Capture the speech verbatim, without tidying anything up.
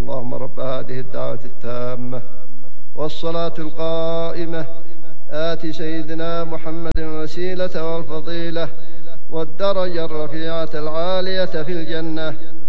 اللهم رب هذه الدعوة التامة والصلاة القائمة آت سيدنا محمد الوسيلة والفضيلة والدرجة الرفيعة العالية في الجنة